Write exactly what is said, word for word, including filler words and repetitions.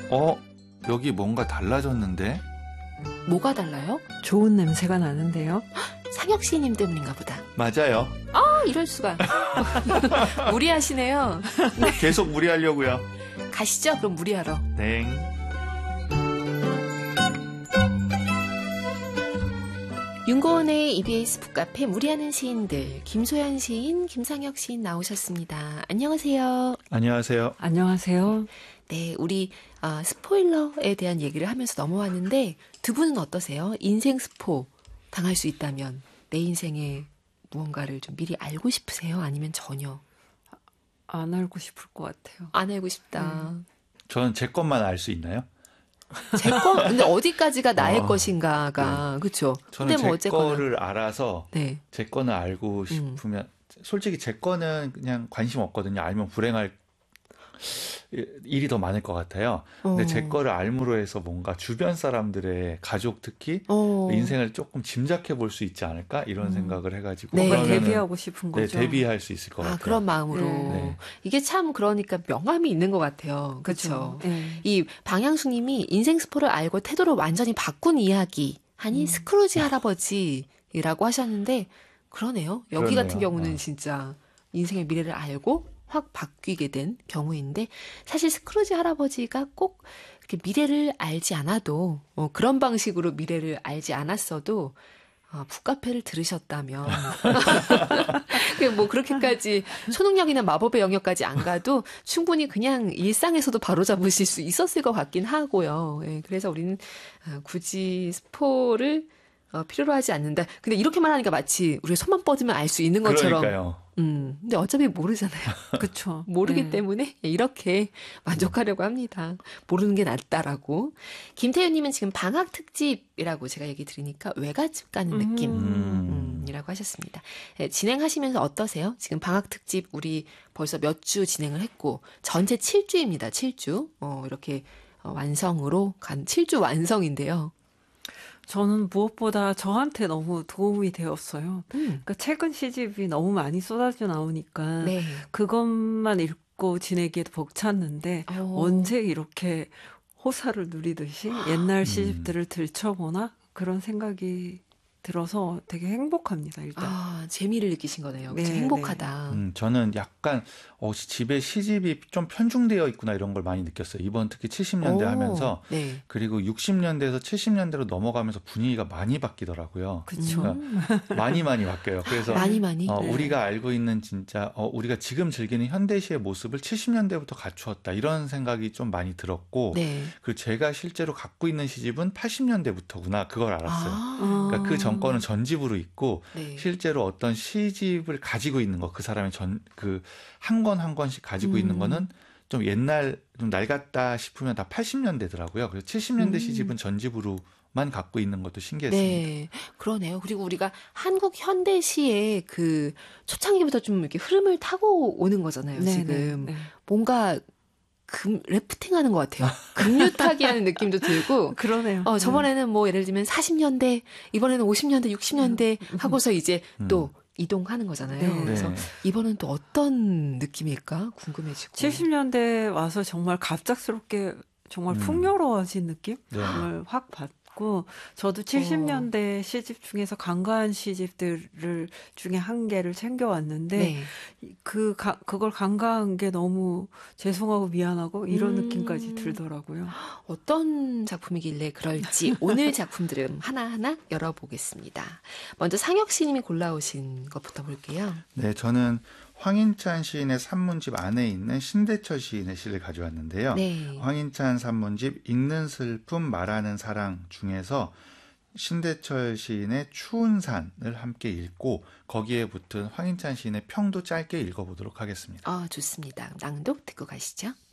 어? 여기 뭔가 달라졌는데? 뭐가 달라요? 좋은 냄새가 나는데요. 상혁 시인님 때문인가 보다. 맞아요. 아, 이럴 수가. 무리하시네요. 계속 무리하려고요. 가시죠, 그럼 무리하러. 네. 윤고원의 이비에스 북카페 무리하는 시인들, 김소연 시인, 김상혁 시인 나오셨습니다. 안녕하세요. 안녕하세요. 안녕하세요. 네, 우리 어, 스포일러에 대한 얘기를 하면서 넘어왔는데 두 분은 어떠세요? 인생 스포 당할 수 있다면 내 인생에 무언가를 좀 미리 알고 싶으세요? 아니면 전혀? 안 알고 싶을 것 같아요. 안 알고 싶다. 음. 저는 제 것만 알 수 있나요? 제 거? 근데 어디까지가 나의 어, 것인가가, 네. 그렇죠? 저는 뭐 제 어쨌거나. 거를 알아서 네. 제 거는 알고 싶으면 음. 솔직히 제 거는 그냥 관심 없거든요. 알면 불행할 일이 더 많을 것 같아요. 근데 어. 제 거를 알므로 해서 뭔가 주변 사람들의 가족 특히 어. 인생을 조금 짐작해 볼 수 있지 않을까 이런 음. 생각을 해가지고 네. 뭔가 데뷔하고 싶은 거죠. 네, 데뷔할 수 있을 것 아, 같아요. 그런 마음으로. 네. 이게 참 그러니까 명암이 있는 것 같아요. 그렇죠. 네. 이 방향수님이 인생 스포를 알고 태도를 완전히 바꾼 이야기 하니 음. 스크루지 할아버지라고 하셨는데 그러네요. 여기 그러네요. 같은 경우는 어. 진짜 인생의 미래를 알고 확 바뀌게 된 경우인데 사실 스크루지 할아버지가 꼭 이렇게 미래를 알지 않아도 어, 그런 방식으로 미래를 알지 않았어도 어, 북카페를 들으셨다면 뭐 그렇게까지 초능력이나 마법의 영역까지 안 가도 충분히 그냥 일상에서도 바로잡으실 수 있었을 것 같긴 하고요. 예, 그래서 우리는 어, 굳이 스포를 어, 필요로 하지 않는다. 근데 이렇게만 하니까 마치 우리 손만 뻗으면 알 수 있는 것처럼. 그러니까요. 음, 근데 어차피 모르잖아요. 그렇죠. 모르기 네. 때문에 이렇게 만족하려고 합니다. 모르는 게 낫다라고. 김태윤님은 지금 방학 특집이라고 제가 얘기 드리니까 외갓집 가는 느낌. 음. 음, 이라고 하셨습니다. 네, 진행하시면서 어떠세요? 지금 방학 특집 우리 벌써 몇 주 진행을 했고 전체 칠 주입니다. 칠 주. 어, 이렇게 어, 완성으로 간 칠 주 완성인데요. 저는 무엇보다 저한테 너무 도움이 되었어요. 음. 그러니까 최근 시집이 너무 많이 쏟아져 나오니까 네. 그것만 읽고 지내기에도 벅찼는데 오. 언제 이렇게 호사를 누리듯이 옛날 시집들을 음. 들춰보나 그런 생각이 들어서 되게 행복합니다. 일단. 아, 재미를 느끼신 거네요. 네, 그쵸? 행복하다. 음, 저는 약간 어, 집에 시집이 좀 편중되어 있구나 이런 걸 많이 느꼈어요. 이번 특히 칠십 년대 오, 하면서 네. 그리고 육십 년대에서 칠십 년대로 넘어가면서 분위기가 많이 바뀌더라고요. 그렇죠. 그러니까 많이 많이 바뀌어요. 그래서 많이 많이. 어, 네. 우리가 알고 있는 진짜 어, 우리가 지금 즐기는 현대시의 모습을 칠십 년대부터 갖추었다 이런 생각이 좀 많이 들었고 네. 그리고 제가 실제로 갖고 있는 시집은 팔십 년대부터구나 그걸 알았어요. 아, 그러니까 그 정권은 전집으로 있고 네. 실제로 어떤 시집을 가지고 있는 거 그 사람의 전 그 한 권 한 권씩 가지고 음. 있는 거는 좀 옛날 좀 낡았다 싶으면 다 팔십 년대더라고요. 그래서 칠십 년대 음. 시집은 전집으로만 갖고 있는 것도 신기했습니다. 네, 그러네요. 그리고 우리가 한국 현대시의 그 초창기부터 좀 이렇게 흐름을 타고 오는 거잖아요. 네, 지금 네, 네. 뭔가 금 래프팅하는 것 같아요. 금류타기 하는 느낌도 들고. 그러네요. 어 저번에는 뭐 예를 들면 사십 년대, 이번에는 오십 년대, 육십 년대 하고서 이제 음. 또 이동하는 거잖아요. 네. 그래서 네. 이번은 또 어떤 느낌일까 궁금해지고. 칠십 년대 와서 정말 갑작스럽게 정말 음. 풍요로워진 느낌을 네. 확 받고 저도 칠십 년대 시집 중에서 간과한 시집들을 중에 한 개를 챙겨왔는데 네. 그 가, 그걸 간과한 게 너무 죄송하고 미안하고 이런 음. 느낌까지 들더라고요. 어떤 작품이길래 그럴지 오늘 작품들은 하나하나 열어보겠습니다. 먼저 상혁 씨님이 골라오신 것부터 볼게요. 네, 저는 황인찬 시인의 산문집 안에 있는 신대철 시인의 시를 가져왔는데요. 네. 황인찬 산문집 읽는 슬픔 말하는 사랑 중에서 신대철 시인의 추운 산을 함께 읽고 거기에 붙은 황인찬 시인의 평도 짧게 읽어보도록 하겠습니다. 아, 좋습니다. 낭독 듣고 가시죠.